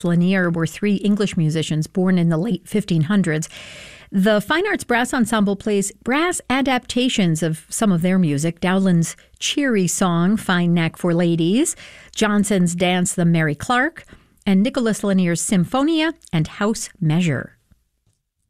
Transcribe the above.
Lanier were three English musicians born in the late 1500s. The Fine Arts Brass Ensemble plays brass adaptations of some of their music: Dowland's cheery song, Fine Knack for Ladies, Johnson's dance, The Mary Clark, and Nicholas Lanier's Symphonia and House Measure.